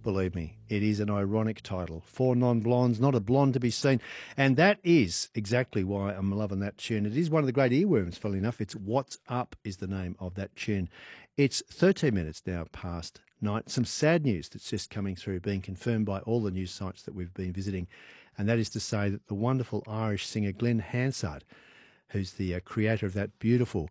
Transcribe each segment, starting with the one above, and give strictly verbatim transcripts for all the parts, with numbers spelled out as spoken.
believe me, it is an ironic title. Four non-blondes, not a blonde to be seen. And that is exactly why I'm loving that tune. It is one of the great earworms, funnily enough. It's What's Up is the name of that tune. It's thirteen minutes now past night. Some sad news that's just coming through, being confirmed by all the news sites that we've been visiting. And that is to say that the wonderful Irish singer Glenn Hansard, who's the uh, creator of that beautiful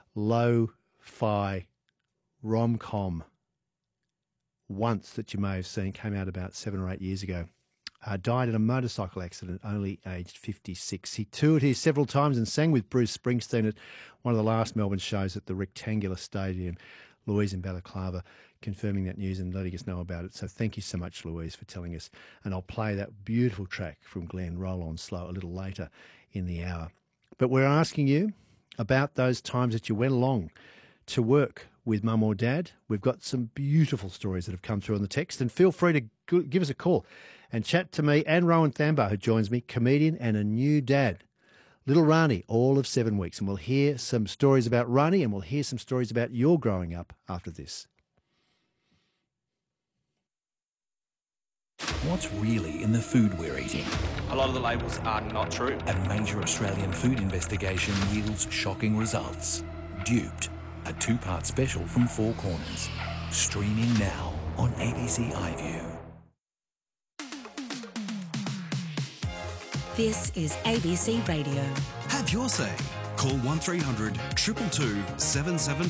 lo-fi rom-com Once that you may have seen, came out about seven or eight years ago, uh, died in a motorcycle accident, only aged fifty-six. He toured here several times and sang with Bruce Springsteen at one of the last Melbourne shows at the Rectangular Stadium. Louise in Balaclava confirming that news and letting us know about it. So thank you so much, Louise, for telling us. And I'll play that beautiful track from Glenn, Roll On Slow, a little later in the hour. But we're asking you about those times that you went along to work with mum or dad. We've got some beautiful stories that have come through on the text, and feel free to give us a call and chat to me and Rowan Thambar, who joins me, comedian and a new dad. Little Rani, all of seven weeks, and we'll hear some stories about Rani and we'll hear some stories about your growing up after this. What's really in the food we're eating? A lot of the labels are not true. A major Australian food investigation yields shocking results. Duped, a two-part special from Four Corners. Streaming now on A B C iView. This is A B C Radio. Have your say. Call one three hundred two two two seven seven